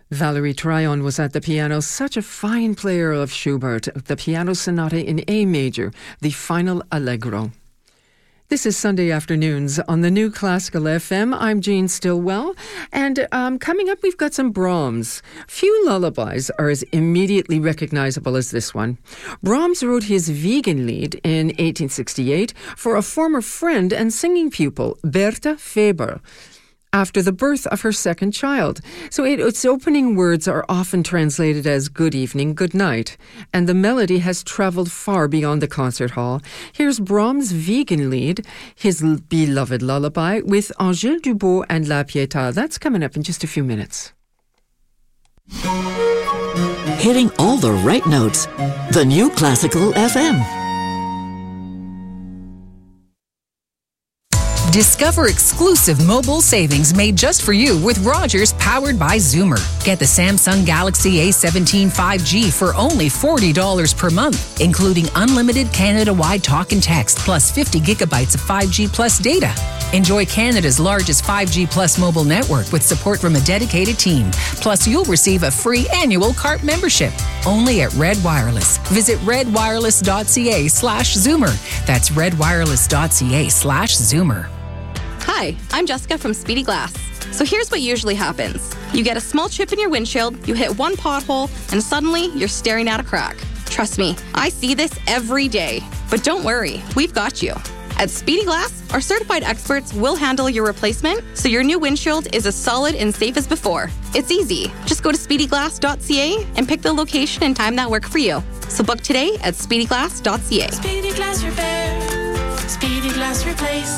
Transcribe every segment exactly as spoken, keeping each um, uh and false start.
Valerie Tryon was at the piano, such a fine player of Schubert, the Piano Sonata in A major, the final Allegro. This is Sunday Afternoons on the New Classical F M. I'm Jean Stillwell, and um, coming up we've got some Brahms. Few lullabies are as immediately recognizable as this one. Brahms wrote his Wiegenlied in eighteen sixty-eight for a former friend and singing pupil, Bertha Faber, after the birth of her second child. So it, its opening words are often translated as good evening, good night, and the melody has travelled far beyond the concert hall. Here's Brahms' Wiegenlied, his beloved lullaby, with Angèle Dubos and La Pietà. That's coming up in just a few minutes. Hitting all the right notes. The New Classical F M. Discover exclusive mobile savings made just for you with Rogers, powered by Zoomer. Get the Samsung Galaxy A seventeen five G for only forty dollars per month, including unlimited Canada-wide talk and text, plus fifty gigabytes of five G plus data. Enjoy Canada's largest five G plus mobile network with support from a dedicated team. Plus, you'll receive a free annual CART membership. Only at Red Wireless. Visit redwireless.ca slash Zoomer. That's redwireless.ca slash Zoomer. Hi, I'm Jessica from Speedy Glass. So here's what usually happens. You get a small chip in your windshield, you hit one pothole, and suddenly you're staring at a crack. Trust me, I see this every day. But don't worry, we've got you. At Speedy Glass, our certified experts will handle your replacement so your new windshield is as solid and safe as before. It's easy. Just go to speedy glass dot c a and pick the location and time that work for you. So book today at speedy glass dot c a. Speedy Glass Repair. Speedy Glass Replace.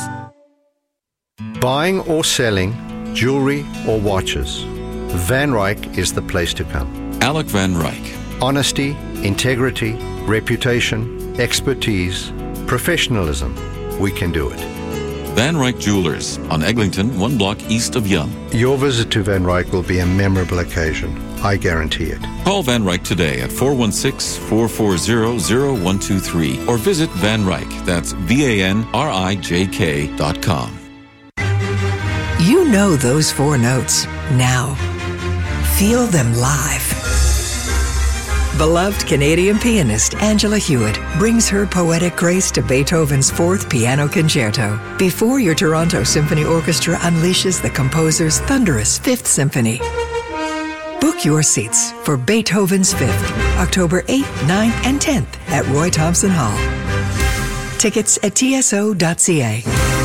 Buying or selling jewelry or watches, Van Ryck is the place to come. Alec Van Ryck. Honesty, integrity, reputation, expertise, professionalism. We can do it. Van Ryck Jewelers on Eglinton, one block east of Yonge. Your visit to Van Ryck will be a memorable occasion. I guarantee it. Call Van Ryck today at four one six, four four zero, zero one two three or visit Van Ryck. That's V A N R I J K dot com. You know those four notes. Now, feel them live. Beloved Canadian pianist Angela Hewitt brings her poetic grace to Beethoven's Fourth Piano Concerto before your Toronto Symphony Orchestra unleashes the composer's thunderous Fifth Symphony. Book your seats for Beethoven's Fifth, October eighth, ninth, and tenth at Roy Thompson Hall. Tickets at T S O dot C A.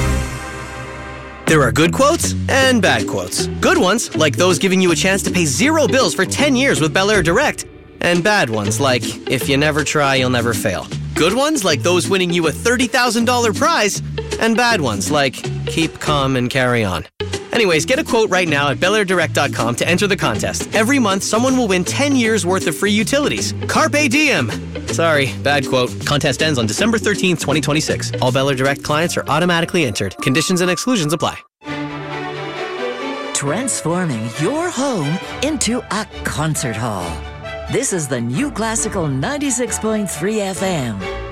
There are good quotes and bad quotes. Good ones, like those giving you a chance to pay zero bills for ten years with Bel Air Direct. And bad ones, like, if you never try, you'll never fail. Good ones, like those winning you a thirty thousand dollars prize. And bad ones, like, keep calm and carry on. Anyways, get a quote right now at bel air direct dot com to enter the contest. Every month, someone will win ten years worth of free utilities. Carpe diem! Sorry, bad quote. Contest ends on December thirteenth, twenty twenty-six. All Bel Air Direct clients are automatically entered. Conditions and exclusions apply. Transforming your home into a concert hall. This is the New Classical ninety-six point three F M.